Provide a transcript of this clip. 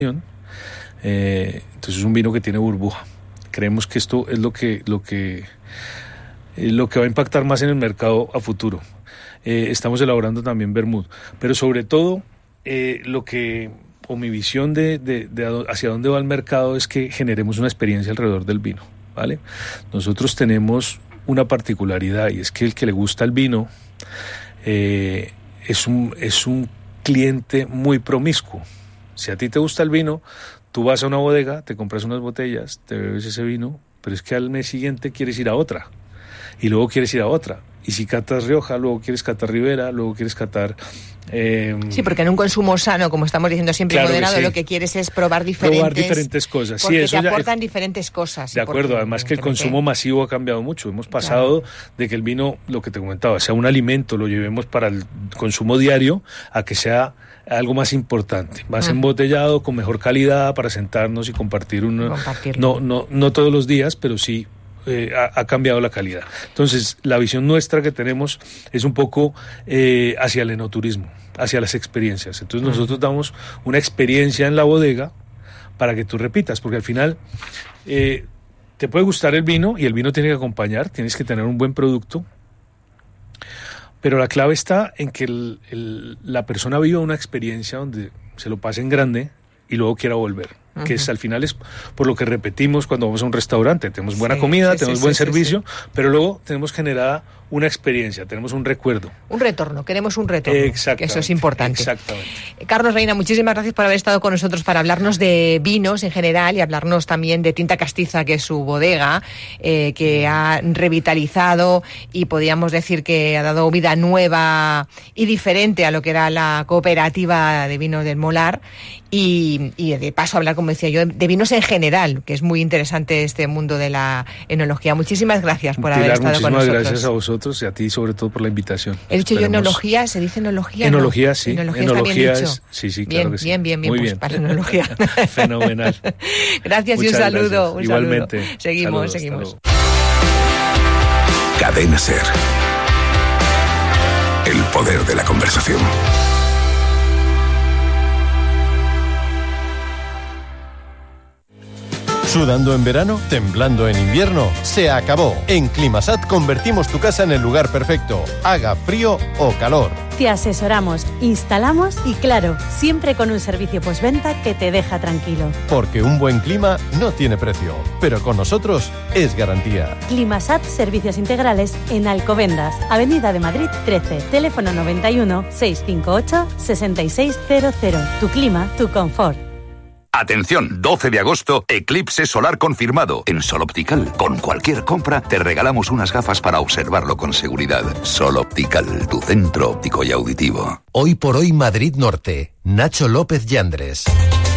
Entonces es un vino que tiene burbuja. Creemos que esto es lo que va a impactar más en el mercado a futuro. Estamos elaborando también vermut, pero sobre todo mi visión de hacia dónde va el mercado es que generemos una experiencia alrededor del vino, ¿vale? Nosotros tenemos una particularidad, y es que el que le gusta el vino es un cliente muy promiscuo. Si a ti te gusta el vino, tú vas a una bodega, te compras unas botellas, te bebes ese vino, pero es que al mes siguiente quieres ir a otra, y luego quieres ir a otra. Y si catas Rioja, luego quieres catar Ribera, luego quieres catar... Sí, porque en un consumo sano, como estamos diciendo siempre, claro, moderado, sí, lo que quieres es probar diferentes cosas. Porque sí, te aportan diferentes cosas. De acuerdo, además que el consumo masivo ha cambiado mucho. Hemos pasado de que el vino, lo que te comentaba, sea un alimento, lo llevemos para el consumo diario, a que sea algo más importante, más embotellado, con mejor calidad, para sentarnos y compartir no todos los días, pero sí. Ha cambiado la calidad. Entonces, la visión nuestra que tenemos es un poco hacia el enoturismo, hacia las experiencias. Entonces, nosotros damos una experiencia en la bodega para que tú repitas, porque al final te puede gustar el vino y el vino tiene que acompañar, tienes que tener un buen producto, pero la clave está en que la persona viva una experiencia donde se lo pase en grande y luego quiera volver. Que al final es por lo que repetimos cuando vamos a un restaurante. Tenemos buena comida, tenemos buen servicio, pero luego tenemos generada una experiencia, tenemos un recuerdo. Un retorno, queremos un retorno, que eso es importante. Exactamente. Carlos Reina, muchísimas gracias por haber estado con nosotros para hablarnos de vinos en general y hablarnos también de Tinta Castiza, que es su bodega, que ha revitalizado y podríamos decir que ha dado vida nueva y diferente a lo que era la cooperativa de vinos del Molar, y de paso hablar, como decía yo, de vinos en general, que es muy interesante este mundo de la enología. Muchísimas gracias por haber estado con nosotros. Muchísimas gracias a vosotros y a ti sobre todo por la invitación. He dicho yo enología, ¿se dice enología? Enología, ¿no? sí. Enología está bien dicho. Sí, claro que sí. Bien, muy pues bien. para enología. Fenomenal. Gracias. Muchas y un saludo. gracias. Un Igualmente. Saludo. Seguimos. Cadena SER. El poder de la conversación. ¿Sudando en verano? ¿Temblando en invierno? ¡Se acabó! En Climasat convertimos tu casa en el lugar perfecto, haga frío o calor. Te asesoramos, instalamos y, claro, siempre con un servicio postventa que te deja tranquilo. Porque un buen clima no tiene precio, pero con nosotros es garantía. Climasat Servicios Integrales en Alcobendas, Avenida de Madrid 13, teléfono 91 658 6600. Tu clima, tu confort. Atención, 12 de agosto, eclipse solar confirmado en Sol Optical. Con cualquier compra te regalamos unas gafas para observarlo con seguridad. Sol Optical, tu centro óptico y auditivo. Hoy por hoy Madrid Norte. Nacho López Yandres.